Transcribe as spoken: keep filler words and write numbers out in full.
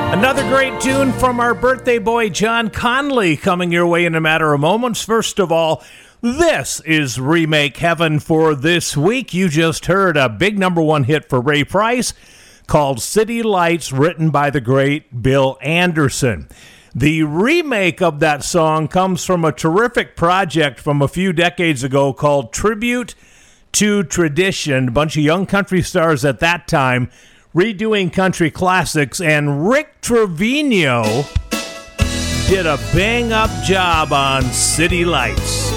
Another great tune from our birthday boy, John Conley, coming your way in a matter of moments. First of all, this is Remake Heaven for this week. You just heard a big number one hit for Ray Price called City Lights, written by the great Bill Anderson. The remake of that song comes from a terrific project from a few decades ago called Tribute to Tradition. A bunch of young country stars at that time redoing country classics, and Rick Trevino did a bang-up job on City Lights.